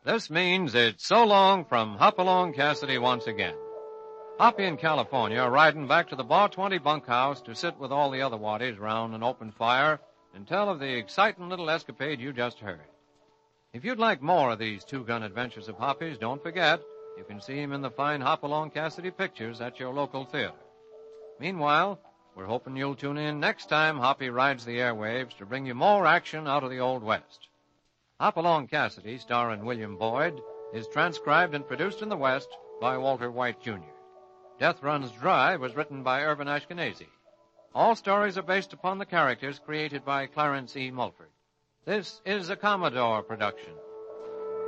This means it's so long from Hopalong Cassidy once again. Hoppy in California riding back to the Bar 20 bunkhouse to sit with all the other waddies round an open fire and tell of the exciting little escapade you just heard. If you'd like more of these two-gun adventures of Hoppy's, don't forget, you can see him in the fine Hopalong Cassidy pictures at your local theater. Meanwhile, we're hoping you'll tune in next time Hoppy rides the airwaves to bring you more action out of the Old West. Hopalong Cassidy, starring William Boyd, is transcribed and produced in the West by Walter White, Jr. Death Runs Dry was written by Irvin Ashkenazi. All stories are based upon the characters created by Clarence E. Mulford. This is a Commodore production.